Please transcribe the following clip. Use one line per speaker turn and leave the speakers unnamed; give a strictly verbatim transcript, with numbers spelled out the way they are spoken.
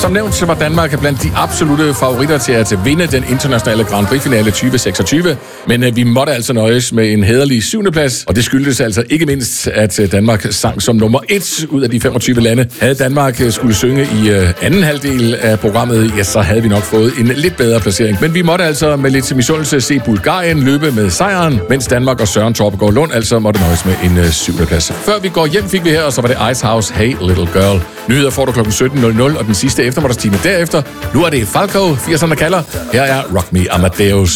Som nævnt, så var Danmark blandt de absolutte favoritter til at vinde den internationale Grand Prix-finale tyve seksogtyve, men øh, vi måtte altså nøjes med en hæderlig syvende plads, og det skyldtes altså ikke mindst, at øh, Danmark sang som nummer et ud af de femogtyve lande. Havde Danmark øh, skulle synge i øh, anden halvdel af programmet, ja, så havde vi nok fået en lidt bedre placering. Men vi måtte altså med lidt misundelse se Bulgarien løbe med sejren, mens Danmark og Søren Torpegaard Lund altså måtte nøjes med en øh, syvende plads. Før vi går hjem, fik vi her, og så var det Icehouse, Hey Little Girl. Nyheder får du klokken sytten nul nul, og den sidste eftermiddagstime derefter. Nu er det Falco, firserne kalder. Her er Rock Me Amadeus.